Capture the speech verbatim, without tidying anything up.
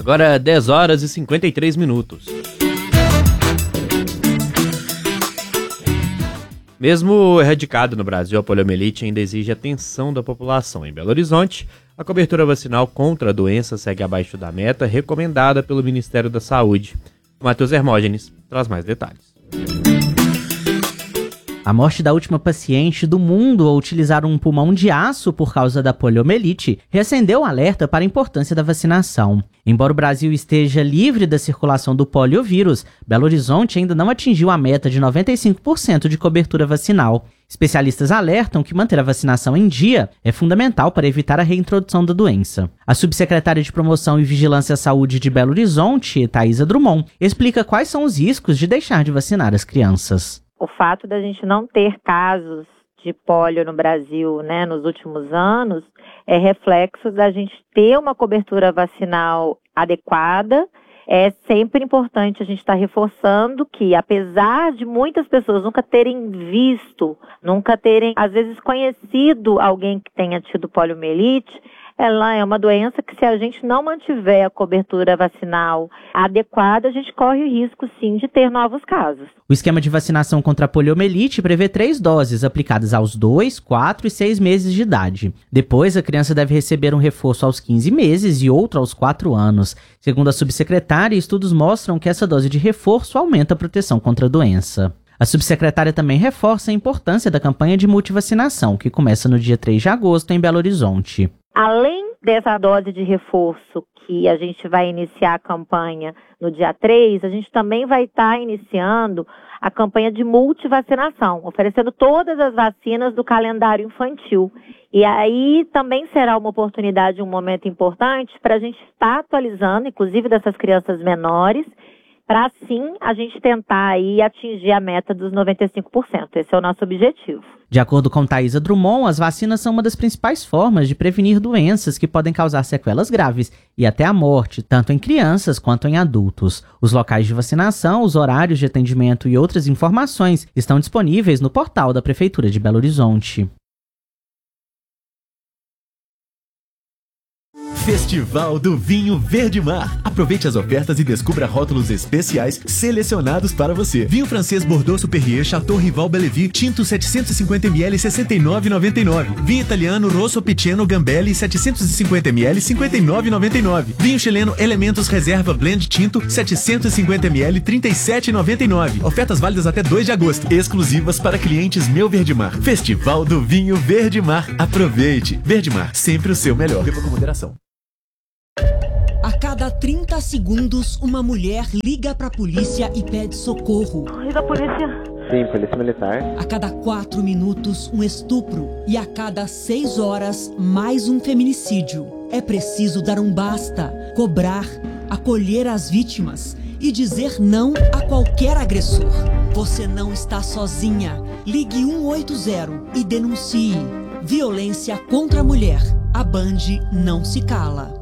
Agora dez horas e cinquenta e três minutos. Mesmo erradicado no Brasil, a poliomielite ainda exige atenção da população. Em Belo Horizonte, a cobertura vacinal contra a doença segue abaixo da meta recomendada pelo Ministério da Saúde. O Matheus Hermógenes traz mais detalhes. A morte da última paciente do mundo ao utilizar um pulmão de aço por causa da poliomielite reacendeu o alerta para a importância da vacinação. Embora o Brasil esteja livre da circulação do poliovírus, Belo Horizonte ainda não atingiu a meta de noventa e cinco por cento de cobertura vacinal. Especialistas alertam que manter a vacinação em dia é fundamental para evitar a reintrodução da doença. A subsecretária de Promoção e Vigilância à Saúde de Belo Horizonte, Thaisa Drummond, explica quais são os riscos de deixar de vacinar as crianças. O fato da gente não ter casos de pólio no Brasil, né, nos últimos anos, é reflexo da gente ter uma cobertura vacinal adequada. É sempre importante a gente estar reforçando que, apesar de muitas pessoas nunca terem visto, nunca terem, às vezes, conhecido alguém que tenha tido poliomielite, ela é uma doença que, se a gente não mantiver a cobertura vacinal adequada, a gente corre o risco, sim, de ter novos casos. O esquema de vacinação contra a poliomielite prevê três doses aplicadas aos dois, quatro e seis meses de idade. Depois, a criança deve receber um reforço aos quinze meses e outro aos quatro anos. Segundo a subsecretária, estudos mostram que essa dose de reforço aumenta a proteção contra a doença. A subsecretária também reforça a importância da campanha de multivacinação, que começa no dia três de agosto em Belo Horizonte. Além dessa dose de reforço que a gente vai iniciar a campanha no dia três, a gente também vai estar iniciando a campanha de multivacinação, oferecendo todas as vacinas do calendário infantil. E aí também será uma oportunidade, um momento importante para a gente estar atualizando, inclusive dessas crianças menores, para assim a gente tentar aí atingir a meta dos noventa e cinco por cento. Esse é o nosso objetivo. De acordo com Thaisa Drummond, as vacinas são uma das principais formas de prevenir doenças que podem causar sequelas graves e até a morte, tanto em crianças quanto em adultos. Os locais de vacinação, os horários de atendimento e outras informações estão disponíveis no portal da Prefeitura de Belo Horizonte. Festival do Vinho Verde Mar. Aproveite as ofertas e descubra rótulos especiais selecionados para você. Vinho francês Bordeaux Superior Chateau Rival Bellevue Tinto setecentos e cinquenta mililitros sessenta e nove reais e noventa e nove centavos. Vinho italiano Rosso Piceno Gambelli setecentos e cinquenta mililitros cinquenta e nove reais e noventa e nove centavos. Vinho chileno Elementos Reserva Blend Tinto setecentos e cinquenta mililitros trinta e sete reais e noventa e nove centavos. Ofertas válidas até dois de agosto. Exclusivas para clientes Meu Verde Mar. Festival do Vinho Verde Mar. Aproveite. Verde Mar, sempre o seu melhor. Beba com moderação. A cada trinta segundos, uma mulher liga pra polícia e pede socorro. E da polícia? Sim, polícia militar. A cada quatro minutos, um estupro. E a cada seis horas, mais um feminicídio. É preciso dar um basta, cobrar, acolher as vítimas e dizer não a qualquer agressor. Você não está sozinha. Ligue um oito zero e denuncie. Violência contra a mulher. A Band não se cala.